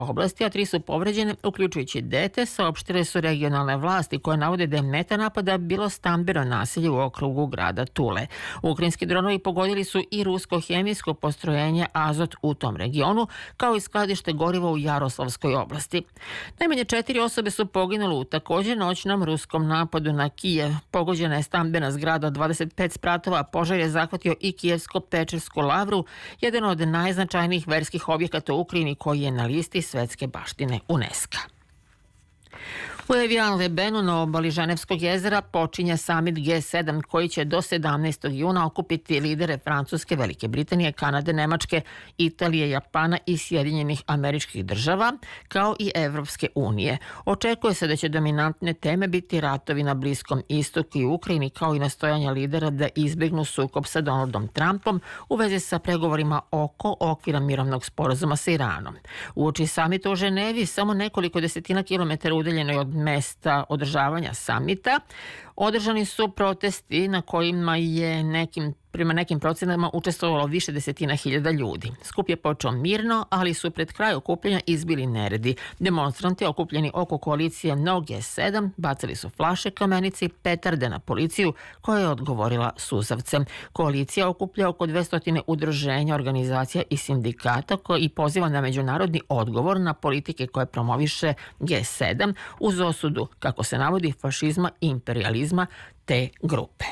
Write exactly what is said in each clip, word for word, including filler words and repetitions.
oblasti, a tri su povređene, uključujući dete, saopštile su regionalne vlasti koje navode da je meta napada bilo stambeno naselje u okrugu grada Tule. Ukrajinski dronovi pogodili su i rusko hemijsko postrojenje Azot u tom regionu, kao i skladište goriva u Jaroslavskoj oblasti. Najmanje četiri osobe su poginule u također noćnom ruskom napadu na Kijev. Pogođena je stambena zgrada od dvadeset pet spratova, požar je zahvatio i Kijevsko-Pečersku lavru, jedan od najznačajnijih verskih objekata u Ukrajini koji je na listi svetske baštine UNESCO. U Evian-le-Benu na obali Ženevskog jezera počinje samit G sedam koji će do sedamnaestog juna okupiti lidere Francuske, Velike Britanije, Kanade, Nemačke, Italije, Japana i Sjedinjenih Američkih Država, kao i Evropske unije. Očekuje se da će dominantne teme biti ratovi na Bliskom istoku i Ukrajini, kao i nastojanja lidera da izbjegnu sukob sa Donaldom Trumpom u vezi sa pregovorima oko okvira mirovnog sporazuma sa Iranom. Uoči samita u Ženevi, samo nekoliko desetina kilometara udaljeno je od mesta održavanja samita, održani su protesti na kojima je nekim, prema nekim procenama učestvovalo više desetina hiljada ljudi. Skup je počeo mirno, ali su pred kraj okupljanja izbili neredi. Demonstranti okupljeni oko koalicije No G sedam bacali su flaše, kamenice i petarde na policiju koja je odgovorila suzavcem. Koalicija okuplja oko dvesta udruženja, organizacija i sindikata koji poziva na međunarodni odgovor na politike koje promoviše G sedam uz osudu, kako se navodi, fašizma i imperializma te grupe.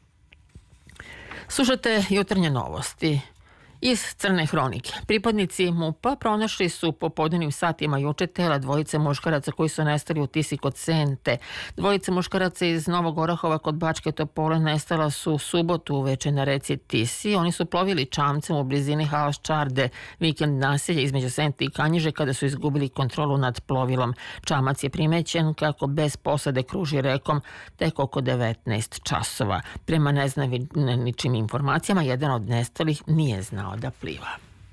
Slušate jutarnje novosti iz Crne hronike. Pripadnici MUP-a pronašli su po popodnevnim satima juče tela dvojice muškaraca koji su nestali u Tisi kod Sente. Dvojice muškaraca iz Novog Orahova kod Bačke Topole nestala su u subotu uveče na reci Tisi. Oni su plovili čamcem u blizini Halas Čarde, vikend naselja između Sente i Kanjiže, kada su izgubili kontrolu nad plovilom. Čamac je primećen kako bez posade kruži rekom tek oko devetnaest časova. Prema neznaničnim informacijama, jedan od nestalih nije znao da pliva.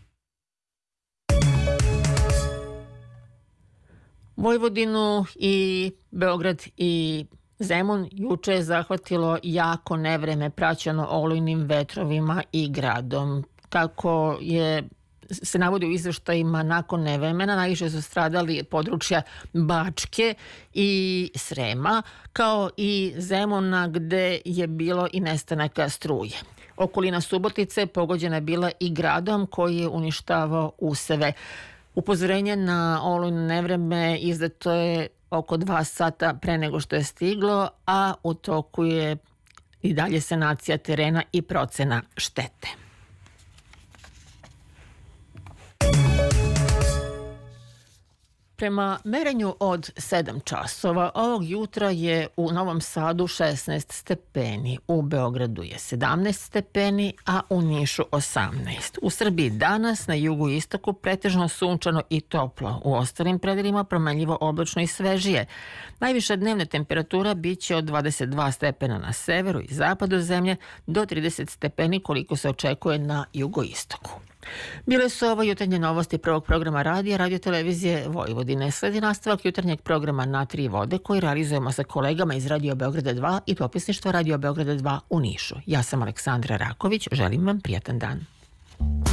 Vojvodinu i Beograd i Zemun juče je zahvatilo jako nevreme praćeno olujnim vetrovima i gradom. Kako je se navodi u izveštajima, nakon nevremena najviše su stradali područja Bačke i Srema, kao i Zemuna gde je bilo i nestanaka struje. Okolina Subotice pogođena je bila i gradom koji je uništavao useve. Upozorenje na olujno nevreme izdato je oko dva sata pre nego što je stiglo, a u toku je i dalje sanacija terena i procena štete. Prema merenju od sedam časova, ovog jutra je u Novom Sadu šesnaest stepeni, u Beogradu je sedamnaest stepeni, a u Nišu osamnaest. U Srbiji danas na jugu i istoku pretežno sunčano i toplo, u ostalim predelima promenljivo oblačno i svežije. Najviša dnevna temperatura biće od dvadeset dva stepena na severu i zapadu zemlje do trideset stepeni koliko se očekuje na jugoistoku. Bile su ovo jutarnje novosti prvog programa radija Radio Televizije Vojvodine. Sledi nastavak jutarnjeg programa Na tri vode koji realizujemo sa kolegama iz Radio Beograda dva i dopisništva Radio Beograda dva u Nišu. Ja sam Aleksandra Raković, želim vam prijatan dan.